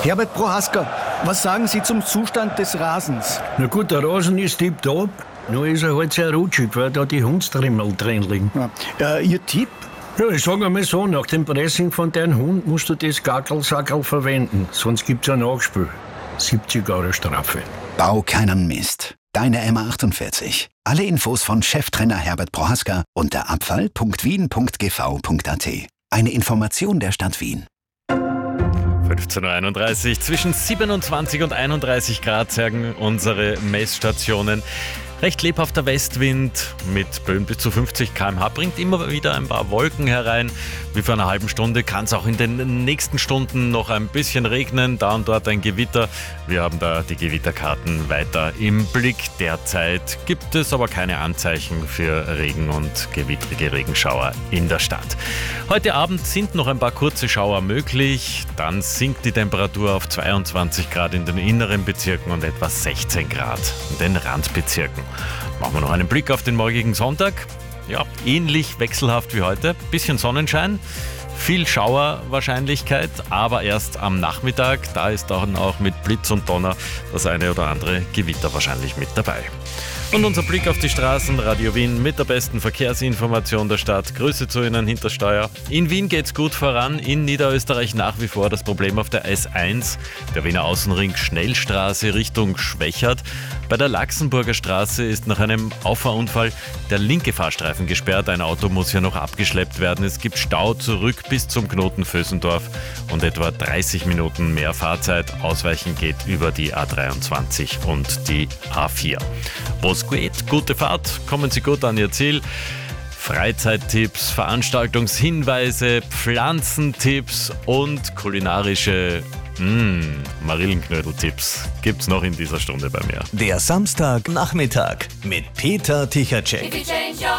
Herbert Prohaska, was sagen Sie zum Zustand des Rasens? Na gut, der Rasen ist tipptopp, nur ist er halt sehr rutschig, weil da die Hundstrimmel drin liegen. Ja. Ihr Tipp? Ja, ich sag einmal so, nach dem Pressing von deinem Hund musst du das Gackelsackerl verwenden, sonst gibt's ein Nachspiel. 70 € Strafe. Bau keinen Mist. Deine M48. Alle Infos von Cheftrainer Herbert Prohaska unter abfall.wien.gv.at. Eine Information der Stadt Wien. 15.31 Uhr, zwischen 27 und 31 Grad sagen unsere Messstationen. Recht lebhafter Westwind mit Böen bis zu 50 km/h bringt immer wieder ein paar Wolken herein. Wie vor einer halben Stunde kann es auch in den nächsten Stunden noch ein bisschen regnen, da und dort ein Gewitter. Wir haben da die Gewitterkarten weiter im Blick. Derzeit gibt es aber keine Anzeichen für Regen und gewittrige Regenschauer in der Stadt. Heute Abend sind noch ein paar kurze Schauer möglich. Dann sinkt die Temperatur auf 22 Grad in den inneren Bezirken und etwa 16 Grad in den Randbezirken. Machen wir noch einen Blick auf den morgigen Sonntag. Ja, ähnlich wechselhaft wie heute. Bisschen Sonnenschein, viel Schauerwahrscheinlichkeit, aber erst am Nachmittag. Da ist dann auch mit Blitz und Donner das eine oder andere Gewitter wahrscheinlich mit dabei. Und unser Blick auf die Straßen, Radio Wien mit der besten Verkehrsinformation der Stadt. Grüße zu Ihnen hinter Steuer. In Wien geht's gut voran, in Niederösterreich nach wie vor das Problem auf der S1, der Wiener Außenring Schnellstraße Richtung Schwächert. Bei der Laxenburger Straße ist nach einem Auffahrunfall der linke Fahrstreifen gesperrt. Ein Auto muss ja noch abgeschleppt werden. Es gibt Stau zurück bis zum Knoten Vösendorf und etwa 30 Minuten mehr Fahrzeit. Ausweichen geht über die A23 und die A4. Wo's geht, gute Fahrt, kommen Sie gut an Ihr Ziel. Freizeittipps, Veranstaltungshinweise, Pflanzentipps und kulinarische Marillenknödeltipps gibt's noch in dieser Stunde bei mir. Der Samstagnachmittag mit Peter Tichacek.